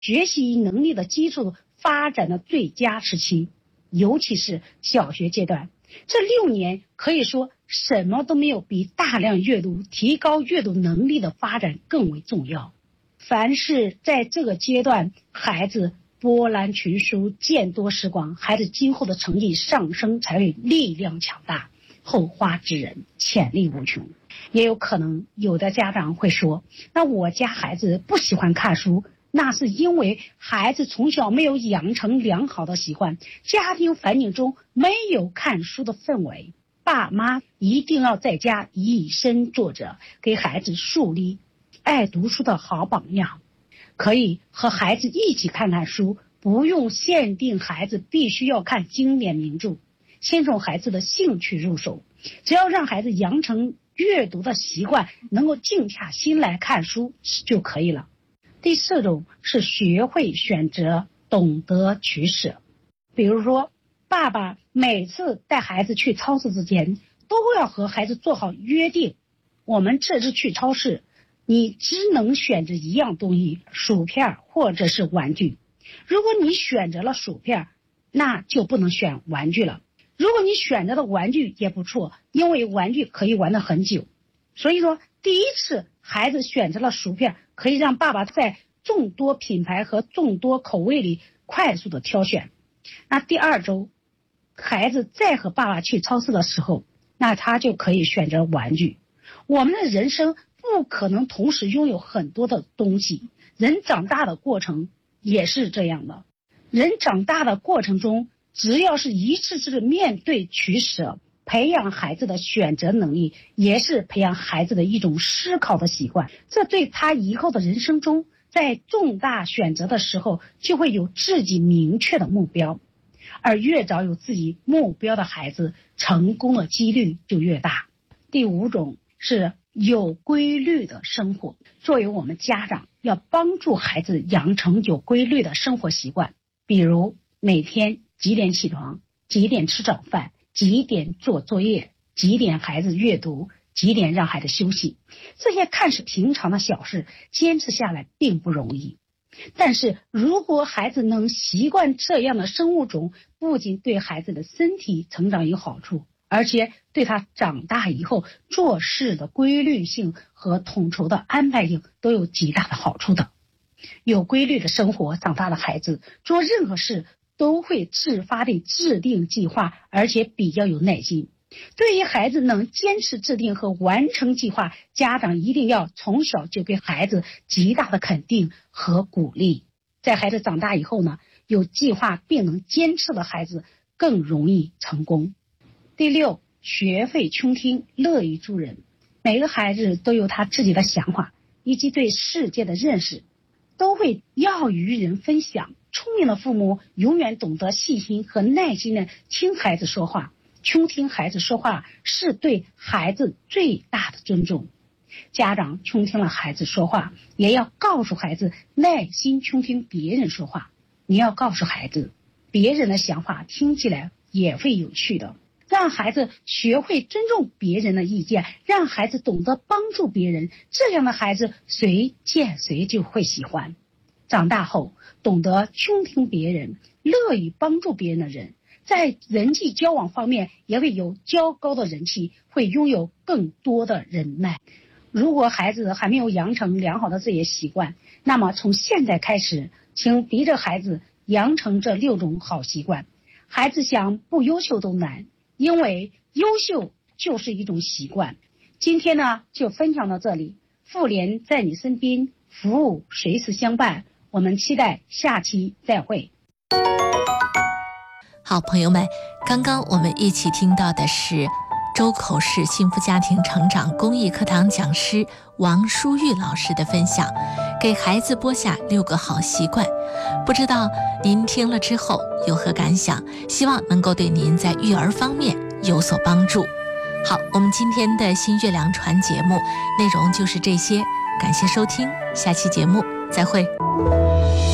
学习能力的基础发展的最佳时期，尤其是小学阶段。这6年可以说什么都没有比大量阅读、提高阅读能力的发展更为重要。凡是在这个阶段，孩子波澜群书，见多识广，孩子今后的成绩上升才会力量强大，后花之人潜力无穷。也有可能有的家长会说，那我家孩子不喜欢看书，那是因为孩子从小没有养成良好的习惯，家庭环境中没有看书的氛围。爸妈一定要在家以身作则，给孩子树立爱读书的好榜样。可以和孩子一起看看书，不用限定孩子必须要看经典名著，先从孩子的兴趣入手，只要让孩子养成阅读的习惯，能够静下心来看书就可以了。第4种是学会选择，懂得取舍。比如说，爸爸每次带孩子去超市之前，都要和孩子做好约定，我们这次去超市，你只能选择一样东西，薯片或者是玩具。如果你选择了薯片，那就不能选玩具了。如果你选择的玩具也不错，因为玩具可以玩得很久。所以说，第一次孩子选择了薯片，可以让爸爸在众多品牌和众多口味里快速的挑选。那第2周，孩子再和爸爸去超市的时候，那他就可以选择玩具。我们的人生不可能同时拥有很多的东西，人长大的过程也是这样的。人长大的过程中，只要是一次次的面对取舍，培养孩子的选择能力，也是培养孩子的一种思考的习惯。这对他以后的人生中，在重大选择的时候，就会有自己明确的目标。而越早有自己目标的孩子，成功的几率就越大。第5种是有规律的生活。作为我们家长，要帮助孩子养成有规律的生活习惯，比如每天几点起床，几点吃早饭，几点做作业，几点孩子阅读，几点让孩子休息。这些看似平常的小事，坚持下来并不容易。但是如果孩子能习惯这样的生物钟，不仅对孩子的身体成长有好处，而且对他长大以后做事的规律性和统筹的安排性都有极大的好处的。有规律的生活长大的孩子，做任何事都会自发地制定计划，而且比较有耐心。对于孩子能坚持制定和完成计划，家长一定要从小就给孩子极大的肯定和鼓励。在孩子长大以后呢，有计划并能坚持的孩子更容易成功。第6，学会倾听，乐于助人。每个孩子都有他自己的想法以及对世界的认识，都会要与人分享。聪明的父母永远懂得细心和耐心地听孩子说话，倾听孩子说话是对孩子最大的尊重。家长倾听了孩子说话，也要告诉孩子耐心倾听别人说话。你要告诉孩子，别人的想法听起来也会有趣的，让孩子学会尊重别人的意见，让孩子懂得帮助别人，这样的孩子谁见谁就会喜欢。长大后懂得倾听别人，乐于帮助别人的人，在人际交往方面也会有较高的人气，会拥有更多的人脉。如果孩子还没有养成良好的这些习惯，那么从现在开始，请逼着孩子养成这6种好习惯。孩子想不优秀都难，因为优秀就是一种习惯。今天呢，就分享到这里。妇联在你身边，服务随时相伴。我们期待下期再会。 好，朋友们，刚刚我们一起听到的是周口市幸福家庭成长公益课堂讲师王淑玉老师的分享，给孩子播下6个好习惯。不知道您听了之后有何感想？希望能够对您在育儿方面有所帮助。好，我们今天的新月亮传节目内容就是这些，感谢收听，下期节目再会。